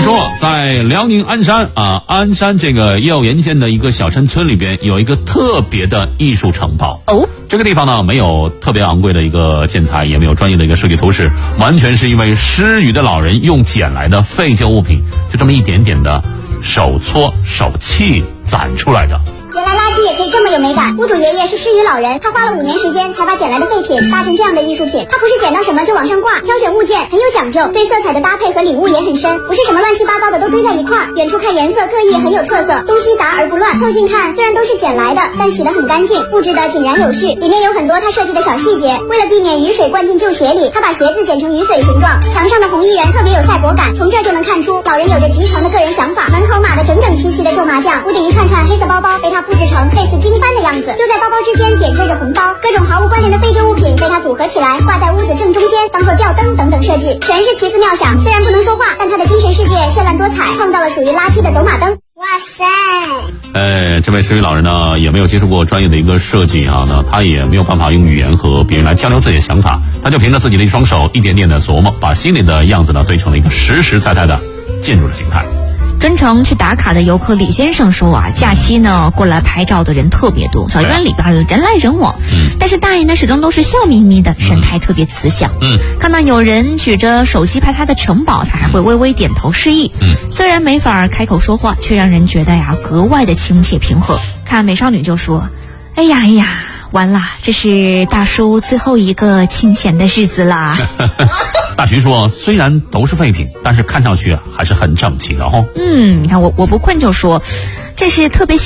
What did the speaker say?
说，在辽宁鞍山鞍山这个耀岩县的一个小山村里边，有一个特别的艺术城堡。这个地方呢，没有特别昂贵的一个建材，也没有专业的一个设计图示，完全是因为失语的老人用捡来的废旧物品，就这么一点点的手搓手气攒出来的。 原来垃圾也可以这么有美感。屋主爷爷是失语老人，他花了5年时间才把捡来的废品搭成这样的艺术品。他不是捡到什么就往上挂，挑选物件很有讲究，对色彩的搭配和领悟也很深，不是什么乱七八糟的都堆在一块儿。远处看颜色各异，很有特色，东西杂而不乱。凑近看，虽然都是捡来的，但洗得很干净，布置得井然有序。里面有很多他设计的小细节，为了避免雨水灌进旧鞋里，他把鞋子剪成鱼嘴形状。墙上的红衣人特别有赛博感，从这就能看出老人有着极强的个人想法。门口码的整整齐齐的旧麻将，屋顶一串串黑色包包被他布置成类似经幡的样子，又在包包之间点缀着红包，各种毫无关联的废旧物品被他组合起来，挂在屋子正中间，当做吊灯等等设计，全是奇思妙想。虽然不能说话，但他的精神世界绚烂多彩，创造了属于垃圾的走马灯。哇塞！ 这位失语老人呢，也没有接触过专业的一个设计呢，他也没有办法用语言和别人来交流自己的想法，他就凭着自己的一双手，一点点的琢磨，把心里的样子呢堆成了一个实实在在的建筑的形态。 专程去打卡的游客李先生说假期呢过来拍照的人特别多，小院里边人来人往，但是大爷呢始终都是笑眯眯的，神态特别慈祥。看到有人举着手机拍他的城堡，他还会微微点头示意。虽然没法开口说话，却让人觉得格外的亲切平和。看美少女就说：“哎呀，完了，这是大叔最后一个清闲的日子啦。” 大徐说，虽然都是废品，但是看上去还是很整齐的哦。 你看我不困就说，这是特别